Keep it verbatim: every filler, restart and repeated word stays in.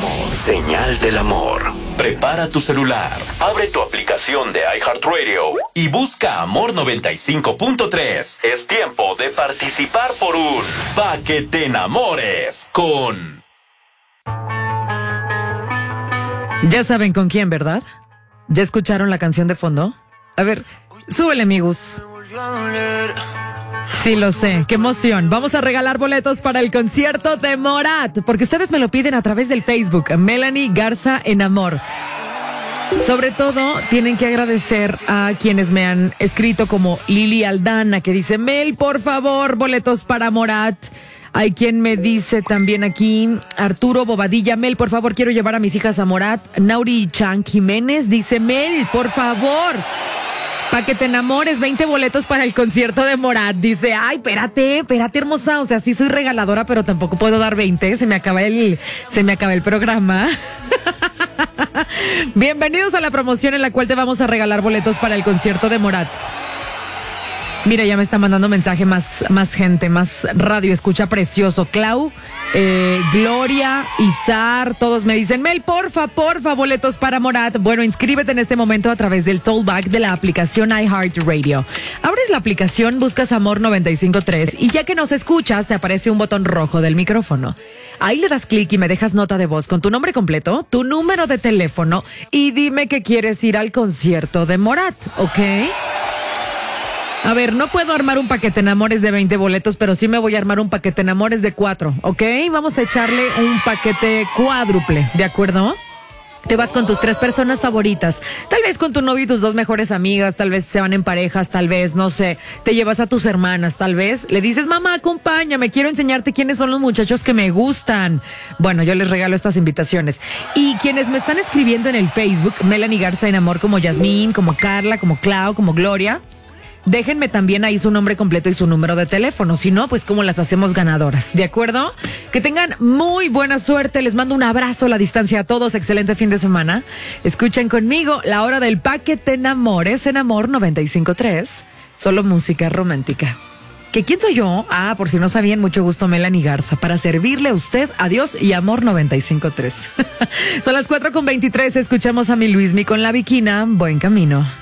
Amor, señal del amor. Prepara tu celular, abre tu aplicación de iHeartRadio y busca Amor noventa y cinco punto tres. Es tiempo de participar por un Pa' que te enamores con... Ya saben con quién, ¿verdad? ¿Ya escucharon la canción de fondo? A ver, súbele, amigos. Sí, lo sé. ¡Qué emoción! Vamos a regalar boletos para el concierto de Morat, porque ustedes me lo piden a través del Facebook, Melanie Garza en Amor. Sobre todo, tienen que agradecer a quienes me han escrito, como Lili Aldana, que dice: Mel, por favor, boletos para Morat. Hay quien me dice también aquí, Arturo Bobadilla: Mel, por favor, quiero llevar a mis hijas a Morat. Nauri Chan Jiménez dice: Mel, por favor, pa' que te enamores, veinte boletos para el concierto de Morat. Dice: ay, espérate, espérate, hermosa. O sea, sí soy regaladora, pero tampoco puedo dar veinte. Se me acaba el, se me acaba el programa. Bienvenidos a la promoción en la cual te vamos a regalar boletos para el concierto de Morat. Mira, ya me está mandando mensaje más, más gente, más radio escucha precioso. Clau, eh, Gloria, Izar, todos me dicen: Mel, porfa, porfa, boletos para Morat. Bueno, inscríbete en este momento a través del tollback de la aplicación iHeartRadio. Abres la aplicación, buscas Amor noventa y cinco punto tres y ya que nos escuchas, te aparece un botón rojo del micrófono. Ahí le das clic y me dejas nota de voz con tu nombre completo, tu número de teléfono y dime que quieres ir al concierto de Morat, ¿ok? A ver, no puedo armar un paquete enamores de veinte boletos, pero sí me voy a armar un paquete enamores de cuatro, ¿ok? Vamos a echarle un paquete cuádruple, ¿de acuerdo? Te vas con tus tres personas favoritas, tal vez con tu novio y tus dos mejores amigas, tal vez se van en parejas, tal vez, no sé, te llevas a tus hermanas, tal vez le dices: mamá, acompáñame, quiero enseñarte quiénes son los muchachos que me gustan. Bueno, yo les regalo estas invitaciones. Y quienes me están escribiendo en el Facebook, Melanie Garza en Amor, como Yasmín, como Carla, como Clau, como Gloria, déjenme también ahí su nombre completo y su número de teléfono. Si no, pues cómo las hacemos ganadoras, ¿de acuerdo? Que tengan muy buena suerte. Les mando un abrazo a la distancia a todos. Excelente fin de semana. Escuchen conmigo la hora del Pa' que te enamores en Amor noventa y cinco punto tres. Solo música romántica. ¿Que quién soy yo? Ah, por si no sabían, mucho gusto, Melanie Garza, para servirle a usted, adiós y Amor noventa y cinco punto tres. Son las cuatro con veintitrés. Escuchamos a mi Luismi con La Bikina. Buen camino.